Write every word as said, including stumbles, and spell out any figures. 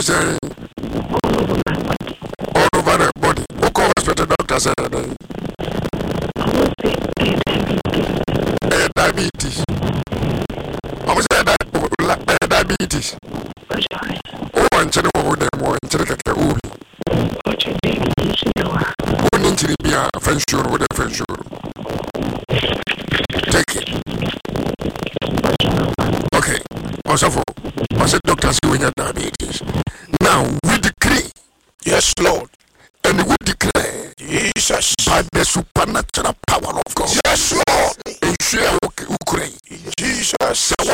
saying? All over my body. All over the body. Who calls what the doctor said? I would say diabetes. Uh, diabetes. I would say uh, diabetes. Oh, I'm telling you what them want to get the Ubi. What you diabetes, you know. Who needs to be a French shore with a French shore? Take it. Okay. Also, I said, doctor, see when you have diabetes. Now, we decree. Yes, Lord. And we declare. Jesus. By the supernatural power of God. Yes, Lord. In Ukraine. Jesus.